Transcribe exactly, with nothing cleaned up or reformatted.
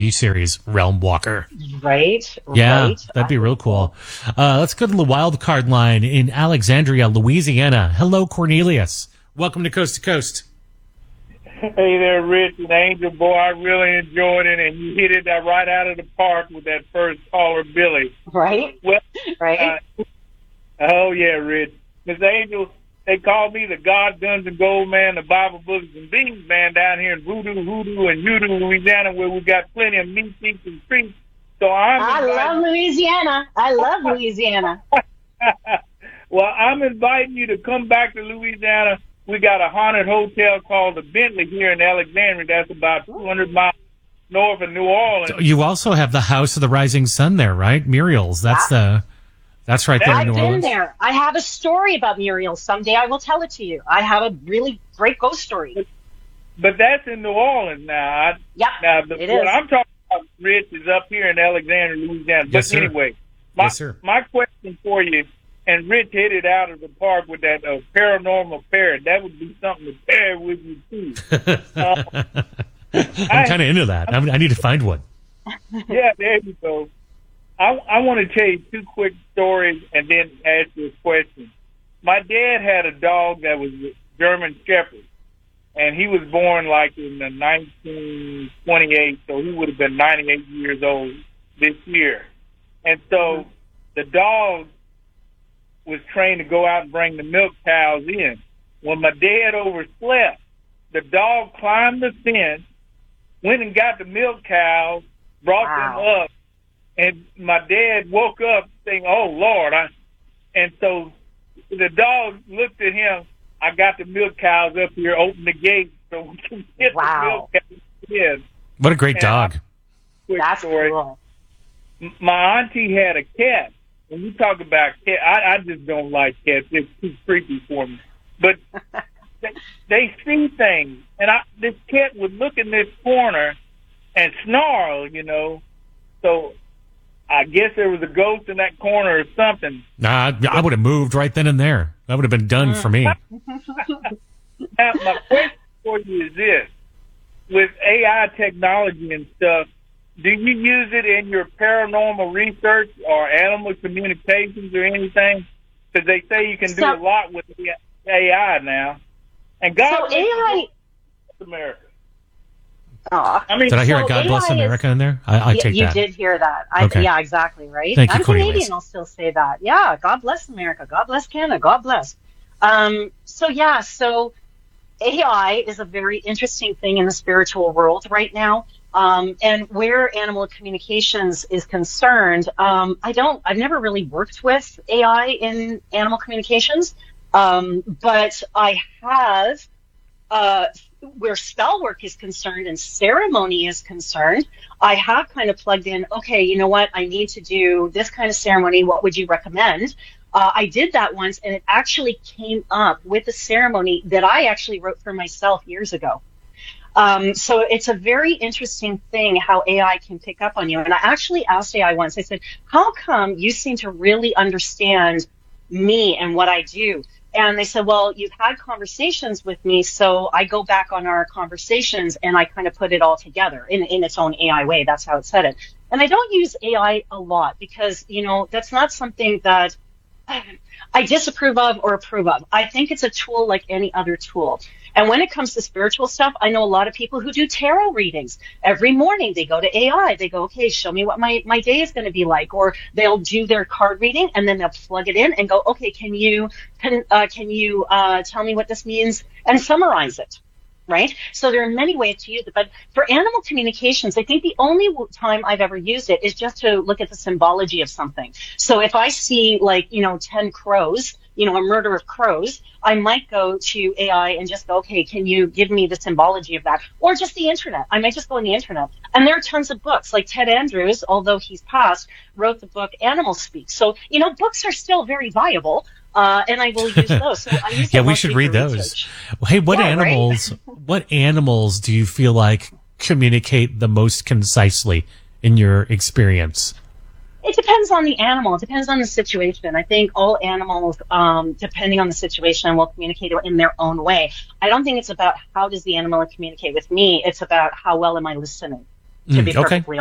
V series, Realm Walker. Right? Yeah, right. that'd be real cool. Uh, let's go to the wild card line in Alexandria, Louisiana. Hello, Cornelius. Welcome to Coast to Coast. Hey there, Rich and Angel. Boy, I really enjoyed it, and you hit it right out of the park with that first caller, Billy. Right? Well, right? Uh, oh, yeah, Rich. Miss Angel, they call me the God, Guns, and Gold Man, the Bible, Books, and Beans Man down here in Voodoo, Hoodoo, and Hoodoo, Louisiana, where we got plenty of meat, eats, and treats. So I'm I inviting- love Louisiana. I love Louisiana. Well, I'm inviting you to come back to Louisiana. We got a haunted hotel called the Bentley here in Alexandria. That's about two hundred miles north of New Orleans. You also have the House of the Rising Sun there, right? Muriel's. That's the, that's right there in I've New been Orleans. there. I have a story about Muriel. Someday I will tell it to you. I have a really great ghost story. But that's in New Orleans now. I, Yeah, now the, it what is. I'm talking about, Rich, is up here in Alexandria, Louisiana. But Yes, sir. anyway, my, Yes, sir. my question for you, and Rich hit it out of the park with that uh, paranormal parrot. That would be something to pair with you, too. Uh, I'm kind of into that. I'm, I need to find one. Yeah, there you go. I, I want to tell you two quick stories and then ask you a question. My dad had a dog that was a German Shepherd, and he was born like in the nineteen twenty-eight, so he would have been ninety-eight years old this year. And so mm-hmm. the dog was trained to go out and bring the milk cows in. When my dad overslept, the dog climbed the fence, went and got the milk cows, brought wow. them up, and my dad woke up saying, "Oh, Lord." I, and so the dog looked at him. I got the milk cows up here, open the gate so we can get wow. the milk cows in. What a great And dog. I, quick That's story. cool. My auntie had a cat. When you talk about cat, I, I just don't like cats. It's too creepy for me. But they, they see things. And I, this cat would look in this corner and snarl, you know. So I guess there was a ghost in that corner or something. Nah, I, I would have moved right then and there. That would have been done for me. Now, my question for you is this. With A I technology and stuff, do you use it in your paranormal research or animal communications or anything? Because they say you can do so, a lot with A I now. And God so A I bless America. Aw. I mean, Did I hear so a God A I Bless is, America in there? I, I y- take you that. You did hear that. I, Okay. Yeah, exactly, right? Thank you, I'm Cornelius. Canadian, I'll still say that. Yeah, God bless America. God bless Canada. God bless. Um, so, yeah, so A I is a very interesting thing in the spiritual world right now. Um, and where animal communications is concerned, um, I don't, I've never really worked with A I in animal communications, um, but I have, uh, where spell work is concerned and ceremony is concerned, I have kind of plugged in, okay, you know what, I need to do this kind of ceremony. What would you recommend? Uh, I did that once, and it actually came up with a ceremony that I actually wrote for myself years ago. Um, so it's a very interesting thing how A I can pick up on you. And I actually asked A I once, I said, how come you seem to really understand me and what I do? And they said, well, you've had conversations with me, so I go back on our conversations and I kind of put it all together in, in its own A I way. That's how it said it. And I don't use A I a lot because, you know, that's not something that I disapprove of or approve of. I think it's a tool like any other tool. And when it comes to spiritual stuff, I know a lot of people who do tarot readings. Every morning they go to A I. They go, okay, show me what my, my day is going to be like. Or they'll do their card reading and then they'll plug it in and go, okay, can you can, uh, can you uh, tell me what this means and summarize it? Right? So there are many ways to use it. But for animal communications, I think the only time I've ever used it is just to look at the symbology of something. So if I see like, you know, ten crows, you know, a murder of crows, I might go to A I and just go, okay, can you give me the symbology of that? Or just the internet. I might just go on the internet. And there are tons of books. Like Ted Andrews, although he's passed, wrote the book Animal Speak. So, you know, books are still very viable. Uh, and I will use those. So I use Yeah, them we mostly should read for those. research. Well, hey, what Yeah, animals, right? what animals do you feel like communicate the most concisely in your experience? It depends on the animal. It depends on the situation. I think all animals, um, depending on the situation, will communicate in their own way. I don't think it's about how does the animal communicate with me. It's about how well am I listening, to Mm, be okay. perfectly